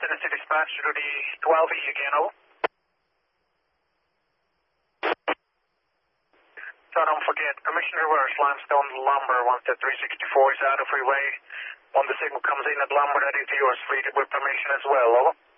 Tennessee Dispatch to the 12E again, over. So don't forget, permission reverse, limestone lumber, 1 364 is out of freeway. When the signal comes in at lumber, that is yours, free with permission as well, over.